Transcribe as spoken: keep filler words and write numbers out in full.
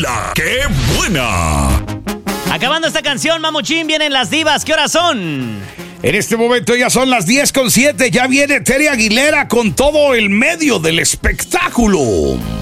La ¡Qué buena! Acabando esta canción, Mamuchín, vienen las divas. ¿Qué horas son? En este momento ya son las diez con siete. Ya viene Tere Aguilera con todo el medio del espectáculo.